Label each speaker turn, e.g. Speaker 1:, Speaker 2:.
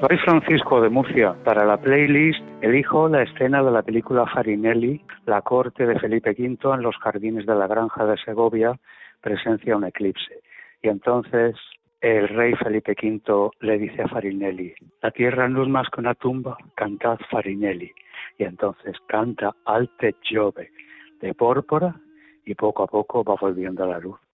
Speaker 1: Soy Francisco de Murcia. Para la playlist elijo la escena de la película Farinelli, la corte de Felipe V en los jardines de la granja de Segovia presencia un eclipse. Y entonces el rey Felipe V le dice a Farinelli: la tierra no es más que una tumba, cantad Farinelli. Y entonces canta Alte Giove de Pórpora y poco a poco va volviendo a la luz.